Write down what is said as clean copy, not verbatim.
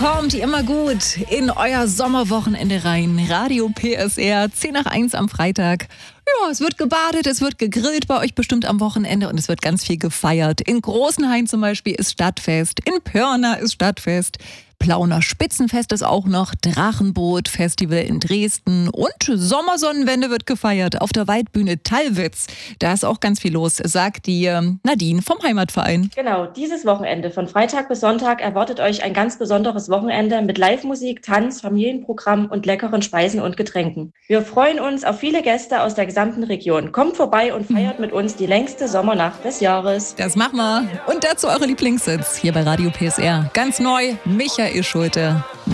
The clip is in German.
kommt immer gut in euer Sommerwochenende rein. Radio PSR, 10 nach 1 am Freitag. Ja, es wird gebadet, es wird gegrillt bei euch bestimmt am Wochenende und es wird ganz viel gefeiert. In Großenhain zum Beispiel ist Stadtfest, in Pörna ist Stadtfest. Plauner Spitzenfest ist auch noch, Drachenboot-Festival in Dresden und Sommersonnenwende wird gefeiert auf der Waldbühne Tallwitz. Da ist auch ganz viel los, sagt die Nadine vom Heimatverein. Genau, dieses Wochenende von Freitag bis Sonntag erwartet euch ein ganz besonderes Wochenende mit Live-Musik, Tanz, Familienprogramm und leckeren Speisen und Getränken. Wir freuen uns auf viele Gäste aus der gesamten Region. Kommt vorbei und feiert mit uns die längste Sommernacht des Jahres. Das machen wir. Und dazu eure Lieblingssitz hier bei Radio PSR. Ganz neu, Michael Schulte.